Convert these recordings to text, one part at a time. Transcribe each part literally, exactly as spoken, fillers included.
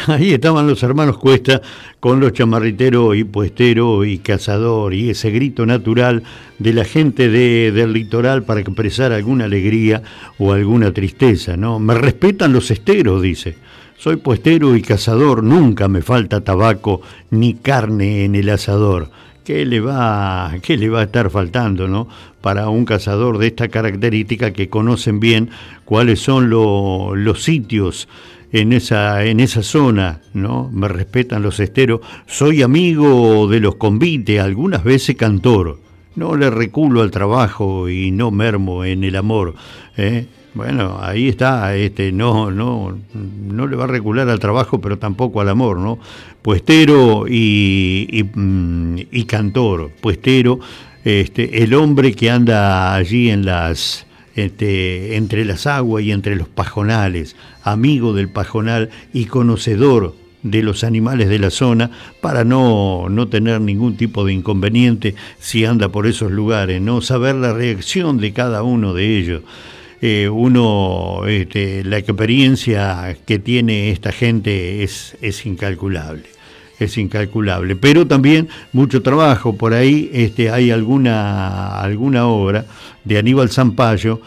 Ahí estaban los hermanos Cuesta con los chamarriteros y puestero y cazador y ese grito natural de la gente de, del litoral para expresar alguna alegría o alguna tristeza, ¿no? Me respetan los esteros, dice. Soy puestero y cazador, nunca me falta tabaco ni carne en el asador. ¿Qué le va, qué le va a estar faltando, no? Para un cazador de esta característica que conocen bien cuáles son lo, los sitios en esa, en esa zona, ¿no? Me respetan los esteros. Soy amigo de los convites, algunas veces cantor. No le reculo al trabajo y no mermo en el amor, ¿eh? Bueno, ahí está, este, no, no, no le va a recular al trabajo, pero tampoco al amor, ¿no? Puestero y, y, y cantor, puestero, este, el hombre que anda allí en las, este, entre las aguas y entre los pajonales, amigo del pajonal y conocedor de los animales de la zona para no, no tener ningún tipo de inconveniente si anda por esos lugares, ¿no? Saber la reacción de cada uno de ellos. Eh, uno, este, la experiencia que tiene esta gente es, es incalculable, es incalculable, pero también mucho trabajo. Por ahí este, hay alguna, alguna obra de Aníbal Zampayo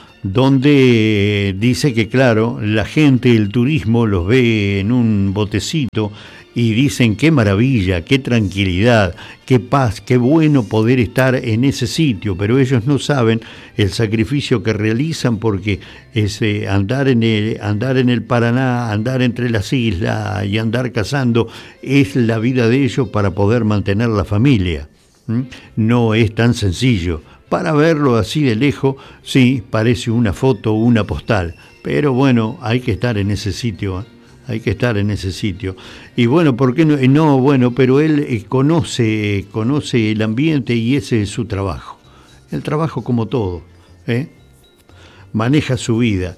donde dice que, claro, la gente, el turismo los ve en un botecito y dicen qué maravilla, qué tranquilidad, qué paz, qué bueno poder estar en ese sitio, pero ellos no saben el sacrificio que realizan porque es, eh, andar, en el, andar en el Paraná, andar entre las islas y andar cazando es la vida de ellos para poder mantener la familia. ¿Mm? No es tan sencillo. Para verlo así de lejos, sí, parece una foto o una postal, pero bueno, hay que estar en ese sitio, ¿eh? Hay que estar en ese sitio. Y bueno, ¿por qué no? No, bueno, pero él eh, conoce, conoce el ambiente y ese es su trabajo. El trabajo como todo, ¿eh? Maneja su vida.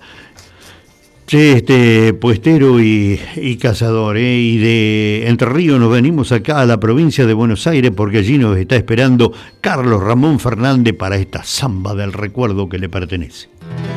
Che, este, puestero y, y cazador, ¿eh? Y de Entre Ríos nos venimos acá a la provincia de Buenos Aires porque allí nos está esperando Carlos Ramón Fernández para esta samba del recuerdo que le pertenece.